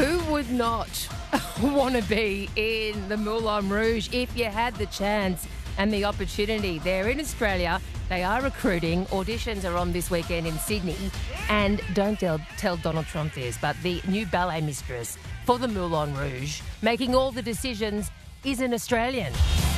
Who would not want to be in the Moulin Rouge if you had the chance and the opportunity? They're in Australia. They are recruiting. Auditions are on this weekend in Sydney. And don't tell Donald Trump this, but the new ballet mistress for the Moulin Rouge, making all the decisions, is an Australian.